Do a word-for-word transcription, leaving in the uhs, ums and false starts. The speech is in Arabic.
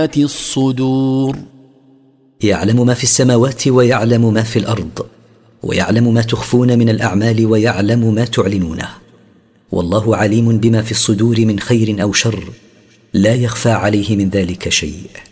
الصدور. يعلم ما في السماوات ويعلم ما في الأرض، ويعلم ما تخفون من الأعمال ويعلم ما تعلنونه، والله عليم بما في الصدور من خير أو شر، لا يخفى عليه من ذلك شيء.